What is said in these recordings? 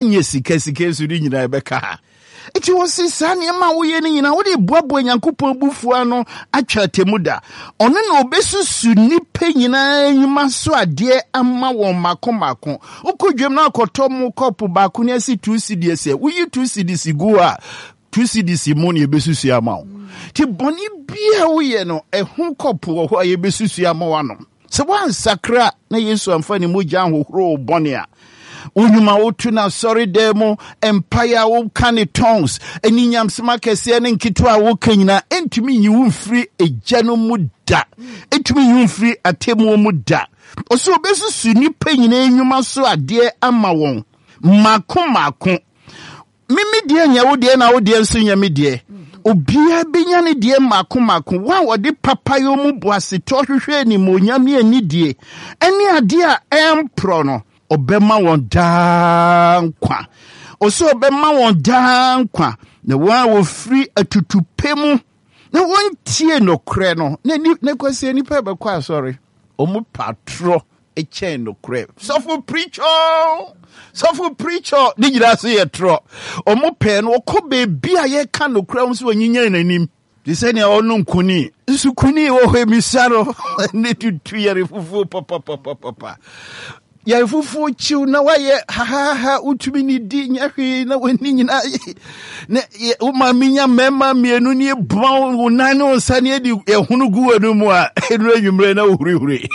nye sika su di nyina ebeka ha eti wo sisa ne ma wo ye ne nyina wo de boabo Nyankopɔn bufu ano atwa temuda ono na obesusu nipa nyina nyima so ade ama won makomako okodwem na akoto mu kopo ba ko ne asi 2 cedi se wo yi 2 cedi sigu a 2 cedi mo ne ebesusu ama wo ti boni bia wo ye no ehun kopo wo ho ebesusu ama wo no se wan sakra na Yesu amfa ne mogya hohoro boni a Unyuma wotu na sorry demo empire wo kane tongues eni nyamsema kese ne nkitwa wo kanyina entumi nyiwu mfiri ejano muda entumi nyiwu mfiri atemu muda oso obesusu nipa nyina enyuma so ade ama won mako mimi die nya wo die na wo die nso nya me die obia benya ne die mako wa wode papayo mu boase to hwehwe ni monyam ye ni die eni ade a empro no obema won dankwa oso obema won dankwa na wa wo free atutupemu na won tie no kre no na kwase nipa be kwa sorry omu patro echen no kre so for preacher ni gira so ye tro omu pe no okobe bia ye ka no kre so onyinya nanim di se ne onu nkuni nsukuni wo hemisaro ne tutu yare fufu papa ya fufu chiu na waye ha utumi ni di nyahwe na wani nyina na uma minya mema mienu ni bon unane onsane di ehunu guwanu mu a enu anwumre na hurihuri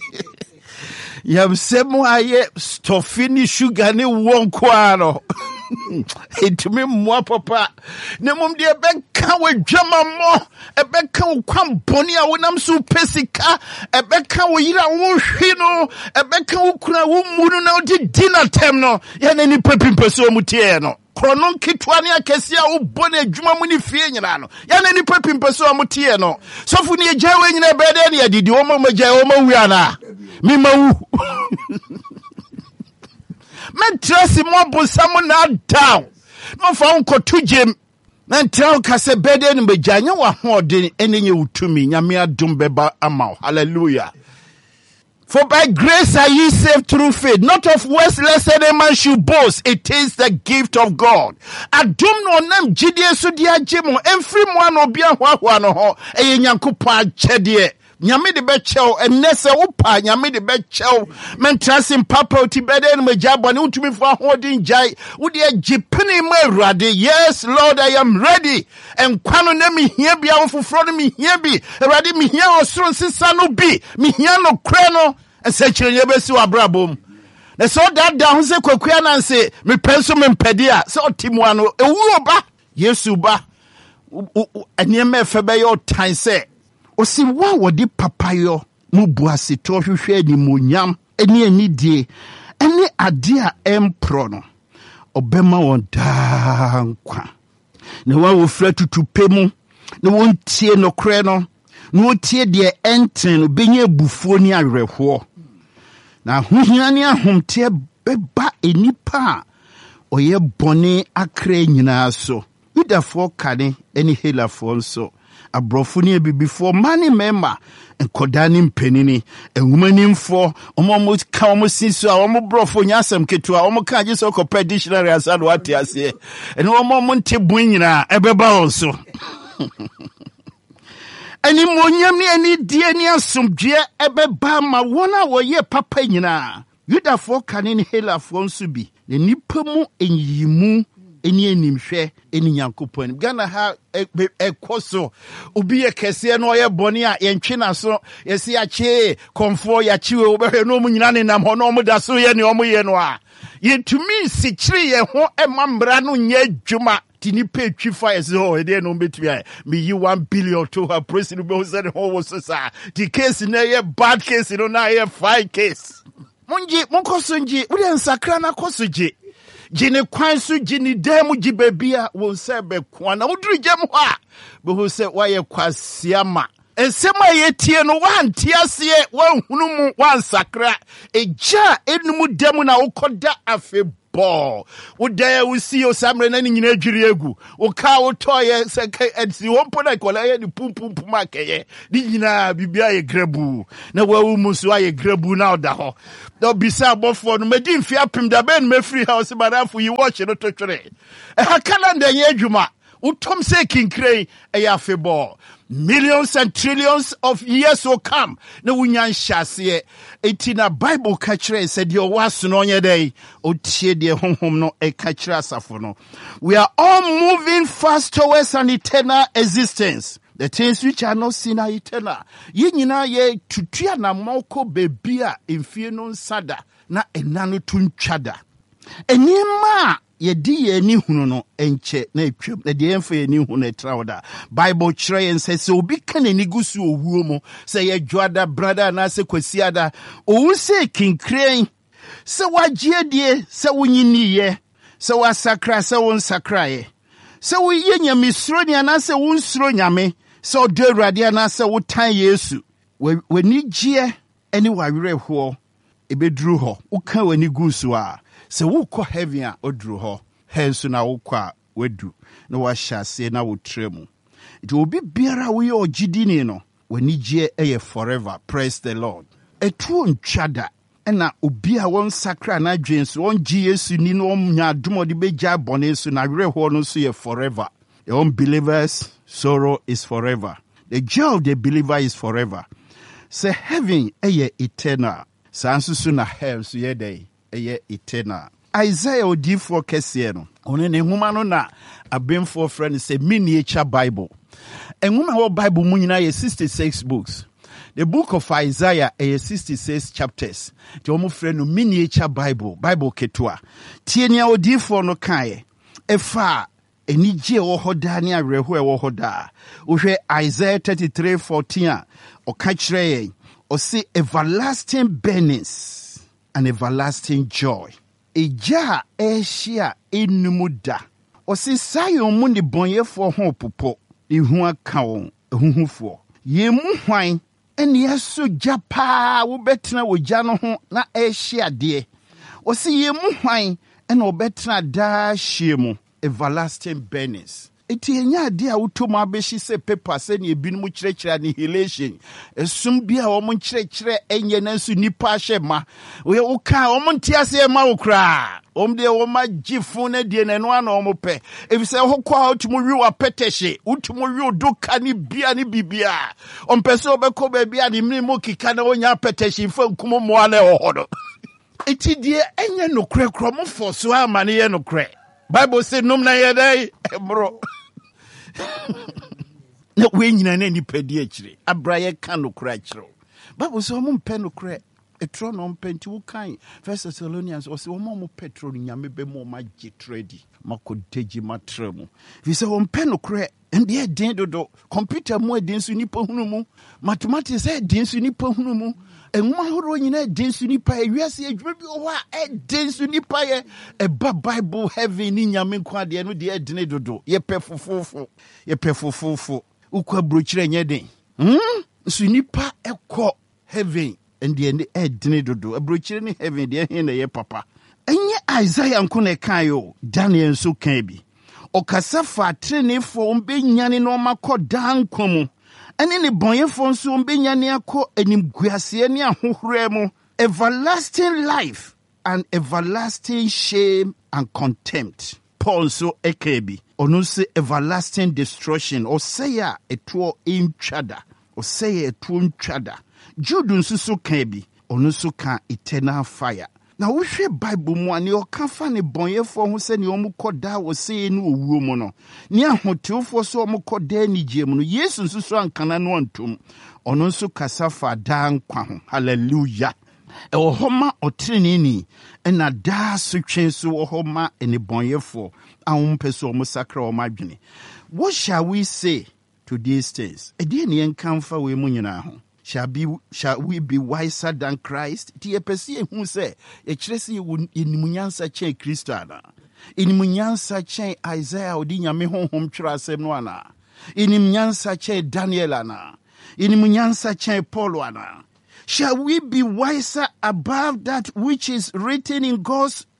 ya msemo aye stofini sugar ni wonko ano etumi mwa papa ne mum de beka wadwama mo ebeka kwam boni a wonam so pesika ebeka wo yira wo hwe no ebeka wo kura wo munu na odi dinner time no ya na ni papimpeso mu tie no krono kitwa ne akese a wo boni adwuma mu ni fie nyina no ya na ni papimpeso mu tie no sofu ne agya we nyina bede ne adidi wo ma magya wo ma wu ana mi ma wu men trust mo bosamu na down no fa unko tujem men tell ka se bede ni beganya wa hoden enenye utumi nyame adom beba ama hallelujah. For by grace are ye saved through faith, not of works, lest any man should boast. It is the gift of God. Adom no nam jidie so dia jemo every one obia hwa no ho eye Nyankopon akyede nyame de bechew enese wopa nyame de bechew mentrasim papa oti bede no majabone utumi fo ahodin jai wo de agipene ma awurade. Yes Lord, I am ready. Enkwano na mi hia bia wo foforo no mi hia bi awurade mi hia osoro nsesa no bi mi hia no kre no ensekire nye besi wa brabom na so that down se kwakua na nse me penso me mpede a se otimu ano ewuro ba Yesu ba aniema efebe yo tan se osi wa wodi papayo mu buase to hwehwe ni monyam eni anidie eni ade a empro no obema won dankwa na wa wo fra tutupe mu na won tie no kre no na wo tie de enten no benya bufuo ni awerehwo na hohia ni ahomte beba enipa oye bone akra nyina so Yudafo kane eni helafo nso abrofo ne bibifo mani member enkodani mpenini enhumanimfo omo ka omo siso a omo brofo nyasem ketua omo ka je so kopɛ dictionary asado wate ase ene omo nte bun nyina ebeba onso ani monyam ne ani die ne asomdwe ebeba ma wona wo ye papa nyina Yudafo kane ne helafo nso bi ne nipa mu enyimu eni enimhwe eni Nyankopon Ghana ha ekoso obi ekese no ye boni a yentwe na so yesi ache konfo ya chiwe obehwe no mu nyina ne nam ho no mu da so ye ne omo ye no a yentumi sikiri ye ho emambra no nya adwuma tini pe twifa yesi ho e de no betumi a me yi 1 billion to her president be say ho wo so sa the case na ye bad case no na ye fine case munji monkoso nji uri ensakra na kosoje Jini kwansu jini demu jibebia wonsebe kwana udru jemu ha beho se waye kwasiama ensema yetie no wantiasie wanhunumu wansakra eja enumu demu na ukoda afebo ball. Wo there we see o samre na ni nyina adwiri egu. Wo ka wo toye se ensi wo mpo na kola ye ni pum akeye. Ni nyina bibia ye grebu. Na wawu musu aye grebu na oda ho. No bisa abofo no medi mfi apem da ben me free house badafo yi watch no to twere. E ha calendar ye adwuma. Utom se kinkre eya ball. Millions and trillions of years will come. Na wunyan shase etina Bible kachre said your was no nye day otie de honhom no e kachre asafo no. We are all moving fast towards an eternal existence. The things which are not seen are eternal. Ye nyina ye tutua na moko bebia emfie no nsada na enano tunchada. Enima ye di ye ni hunu no enche na etwam na de emfa ye ni hunu etrawda. Bible kire en say obi kan ani gusu owuo mu say ye dwada brother na se kwasiada owu se kinkren se wagye die se wunyini ye se wasakra se won sakraye se wo ye nyame suro ni ana se won suro nyame se odo awurade ana se wo tan Yesu wani gye eni wawerehwo ebedru ho uka wani gusu a se wukọ heaven a odru ho hensu na wukọ a wedu na wahye na wotremu it obi biara wo ye ogidini no wani gye eye forever. Praise the Lord. Etu ntwada na obi a won sakra na adwensu won gye Yesu ni no nya adomode begya bone su na werehwo no so ye forever. The unbelievers sorrow is forever. The joy of the believer is forever. Say heaven eye eternal. Sansusu na hell so ye day eye eternal. Isaiah odifo kese no one ne huma no na abemfo friend say miniature Bible. Enhuma wo Bible mu nyina ye 66 books. The book of Isaiah is 66 chapters. The omo friend no miniature Bible ketua. Tienia odifo no kae efa enije wo hoda ne awerehwo e wo hoda. Ohwe Isaiah 33:14 o ka kire yen o say everlasting burnings and everlasting joy. Eja eshia enumuda. O say Zion mu ne bonyefo ho popo. Ihu aka won ehuhufo. Ye mu hwan ene yeso japa wo betena wo gya no ho na eshia de. O say ye mu hwan ene obetena da hie mu everlasting burnings. Eti enya de a wotom abeshi se paper se ne ebinum kyerɛkyerɛ annihilation esum bia wo mo kyerɛkyerɛ enye na nsu nipa hyema we wo ka wo mo ntiase ma wo kra de wo ma gifo na die na no ana wo mo pɛ efise ho kwa wotum wi wa petehye wotum wi oduka ni bia ni bibia ompese obekɔ ba bia ni mni mo kika na wonya petehye fa nkumo mo ana ho do eti die enye no krekro mo fo so amane ye no kre Bible say num na ye dai bro na we nyina na ni pedi akire abraye kan no kra akire Bible say omo mpe no kra etro no mpenti wo kan 1 Thessalonians o say omo petro nyame be mo ma gitredi makodeji matremu vi say o mpe no kra ndie den dodo computer mu edin su nipa hunu mu mathematics edin su nipa hunu mu enwuma horo nyina edin su nipa ewiase adwuma bi o ha edin su nipa ye eba Bible heaven ni nyame kwa de no de edin dodo ye pefofofo ukwa brochire nyeden su nipa ekọ heaven ndie edin dodo abrochire ni heaven de he na ye papa enye Isaiah nkone kan yo Daniel so kan bi okasa fa trenefo mbenyane no makọ dankomu ene ne bonyefo nso mbenyane akọ animguase ne ahohore mu everlasting life and everlasting shame and contempt. Paul so ekebi ono se everlasting destruction o say ya etuo intwada o say etuo ntwada Jude nso so kan bi ono so kan eternal fire. Na wo hwe Bible mu ani o ka fa ne bonyefo ho se ne o mu koda wo se ne owuo mu no ne ahotewfo so o mu koda ni gye mu no Yesu nso so ankana no antum ono nso kasa fa dan kwa ho. Hallelujah. E wo homa otreneni na da so twen so wo homa ene bonyefo ahompeso o mu sakra o madwene. What shall we say to these things? E de ne enkamfa we mu nyina ho. Shall we be wiser than Christ? Ti epesi hu se e kiresi inimunyansa chen Kristo ana. Inimunyansa chen Isaiah odi nyame honhom twira asem no ana. Inimunyansa chen Daniel ana. Inimunyansa chen Paul ana. Shall we be wiser above that which is written in God's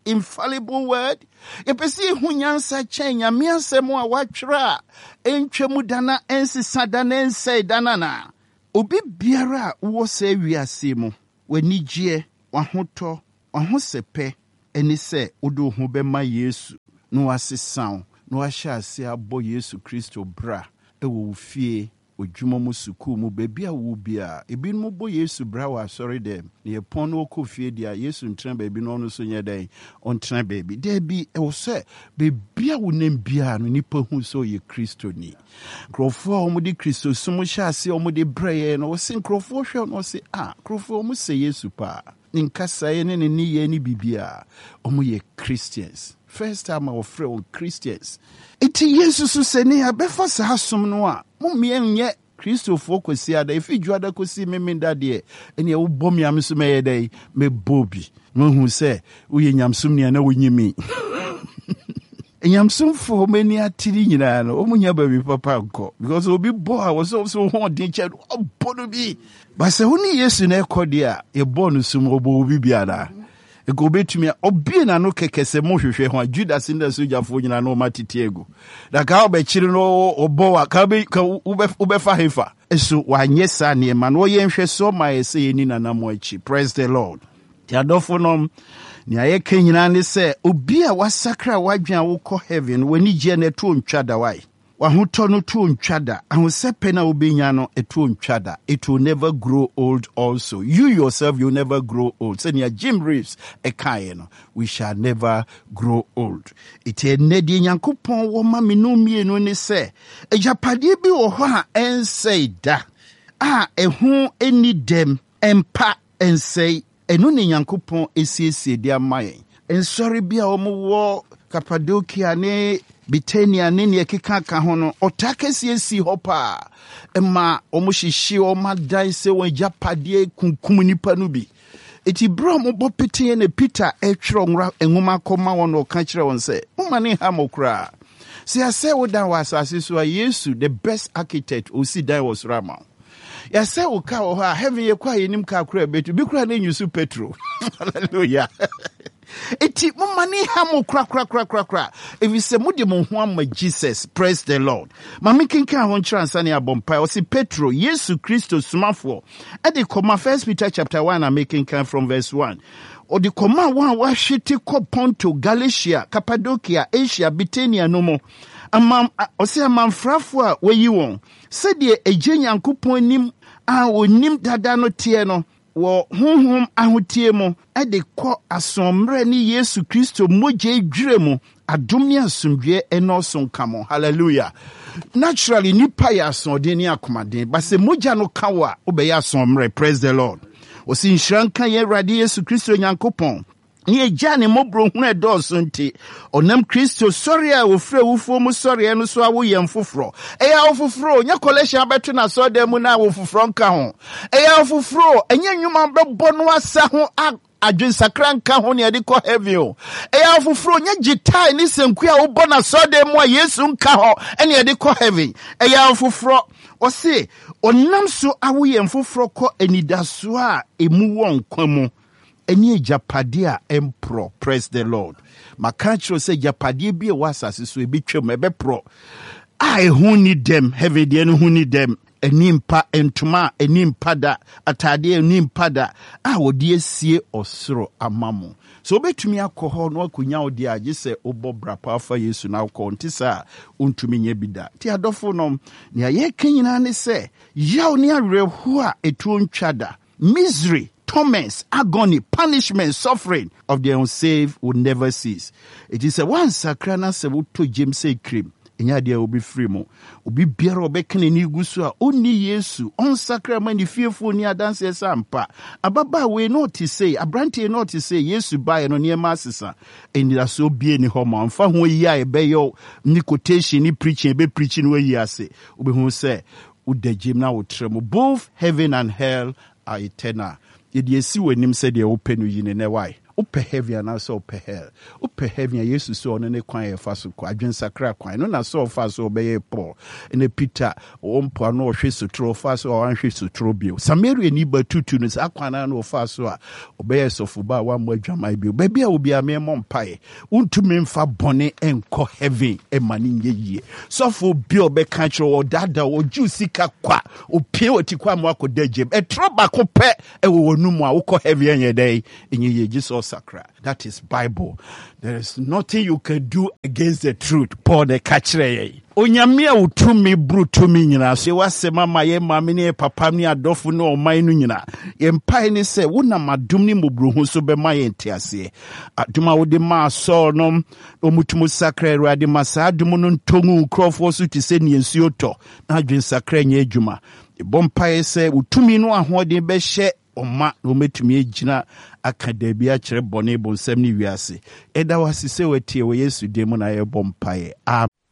infallible word. Yepesi hunyansa chenya miansemo a wachra entwemu dana ensisa dana ense danana. Obi biara wo se wiase mu wanigye wahoto wahosepe eni se odo ho bema Yesu no wasesan no ahya ase abo Yesu Kristo bra ewo fie odwuma mu suku mu bebi a wo bia ebi no bo Yesu bra wa sorry dem ne pon no okofie dia Yesu ntran bebi no no so nye den ontran bebi de bi ewo se bebi a wo nem bia no nipa hu so ye Kristo ni krofo a omo di Kristo sumo hya ase omo de braye no wo sin krofo hwe no se krofo omo se Yesu pa ninkasa ye ne ni ye ni bibia omo ye Christians. First time our friend Christians. Iti Yesu so se ne abefa sa hasom no a momie nye Christopher kwesi ada ifi juada kosi memenda de ene wo bom yam so meye dai me bobi no hu se wo ye nyamsom ne na wonyimi enyamsom fo mani atiri nyina no omunya ba bi papa nko because obi bo a wo so ho den che obo no bi ba se huni Yesu na ekode a e bo no sum obo obi biara ego betumi obi na no kekese mo hwehwe ho Judas nda sojafo nyina no matete ego da ka obechiri no obo wa ka ubefa hefa eso wanye sa ne ma no yenhwe so ma ese yeni na mo achi. Praise the Lord. Ti adofo no ni ayeke nyina ne se obi a wasakra wadwan wo kɔ heaven wani gye na to ntwada wai wahoto no to ntwada ahosepe na obenya no eto ntwada. It will never grow old also. You yourself you never grow old. Say near Jim Reeves ekaye no we shall never grow old. Ite nedi nyankopon wo ma menu mienu ne se ejapade bi wo ho a ensei da ehu eni dem empa ensei enu ne nyankopon esiesie dia mayen ensori bia wo Cappadocia ne Bitania ne ne keka ka ho no otakesi si hopa ema omuhihye o madan se won japade kunkum nipa no bi eti bro mo bo pete ne Peter etwero nwra enwuma koma won o ka kire won se umane ha mokra se ase wo dan wa asase so Yesu the best architect o si dan was Rama ya se wo ka wo ha heaven ye kwa yenim ka kura betu bi kura na nyusu Petro hallelujah. Eti mumani hamu kra if you say mudi mo Jesus. Praise the Lord. Mami kinka hon transani abompa o si Petro Yesu Kristo sumafo e de koma 1 Peter chapter 1 and making come from verse 1 o de koma wan wa hwete ko Ponto Galatia Cappadocia Asia Bithynia no mo amam o se amamfrafo a wayi won se de eje Nyankopon nim a onim dada no tie no wo honhom ahotie mu ade kɔ asomre ni Yesu Kristo moje dwire mu adom ne asomdwe enoso nkamo. Hallelujah. Naturally nipa ya asode ni akomaden ba se moja no kawa obeya asomre. Praise the Lord. Osi nhranka ye Awurade Yesu Kristo Nyankopon ni eja ne mobro hu edoso nti onam Kristo sori a ofre wufo mu sori eno so awo yem foforo eya ofoforo nya collection abeto na so dem na ofoforo nka ho eya ofoforo enya nwuma bebo no asa ho adwen sakra nka ho ne de ko heavy o eya ofoforo nya gitai ni senku a wo bona so dem a Yesu nka ho ene de ko heavy eya ofoforo o se onam so awo yem foforo ko enidaso a emu won kwamu eni japade a empro. Praise the Lord. Makachro say japade bi e wasase so ebi twem ebe pro who need them heaven de no who need them enimpa entuma enimpa da atade enimpa da wodi asie osoro amamo so obetumi akọ no akonya odi age se obobra pa fa Yesu na akọ ntisa ontumi nya bida ti adofo no ne aye kanyina ne se yaw ne arehu a etu ntwada misery, torments, agony, punishment, suffering of the unsaved will never cease. It is a one sakrana sevu to James say cream. Enya dia obi free mo. Obi biara obekene ni gusu a oni Yesu on sacrament ni fearful ni adanse sampa. Ababa we not to say, abrante not to say Yesu buy no niema asesa. Eni da so bie ni homa. Mfa ho yi a ebe yo ni quotation ni preaching ebe preaching we yi ase. Obi hu say udagim na wotremo. Both heaven and hell are eternal. Yedi esi wenim se de open yine ne why Upe heavy and also upe hell. Upe heavy and yesu so on ne kwan ye fa so kwa adwen sakra kwan. No na so fa so obeye Paul. Ene Peter ompo no hwe sotro fa so o anhwe sotro bio. Samaria ni ba tutu no sa kwan na no fa so a obeye sofo ba wa mo adwamai bio. Ba bia obi a me mpae. Untumi mfa bone enko heaven e mani nyeye. Sofo bio be ka kiro dada o jusika kwa opie otikwa mo akodaje. E troba ko pe e wo numu a wo heavy enye dey enye Jesus sakra. That is Bible. There is nothing you can do against the truth. Paul the kachire. Onyamia utumi brutumi nyina so wasema ma ye mame ne papa ne adofo ne oman no nyina. Ye mpai ne se wona madum ne mobruhu so be ma ye ntiase. Aduma wo de ma so no omutumu sakra Awurade masa adum no ntongu krofo so ti se ne nsuo to. Na adwen sakra nya adwuma. Ebompai se utumi no ahode be hye Oma no metumi agina akadabia kire bone bonsam ni wiase eda wasise watie wo Yesu demu na ye bompae.